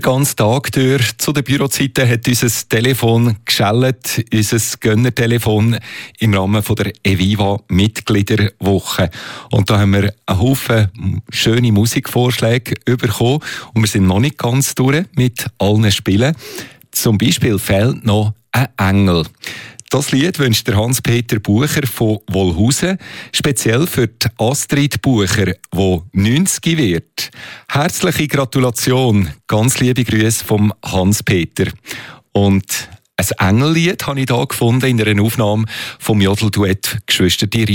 Den ganzen Tag durch zu den Bürozeiten hat unser Telefon geschellt, unser Gönnertelefon im Rahmen von der Eviva Mitgliederwoche. Und da haben wir einen Haufen schöne Musikvorschläge bekommen und wir sind noch nicht ganz durch mit allen Spielen. Zum Beispiel fehlt noch ein Engel. Das Lied wünscht der Hans-Peter Bucher von Wolhusen, speziell für die Astrid Bucher, die 90 wird. Herzliche Gratulation, ganz liebe Grüße vom Hans-Peter. Und ein Engellied habe ich hier gefunden in einer Aufnahme vom Jodelduett «Geschwister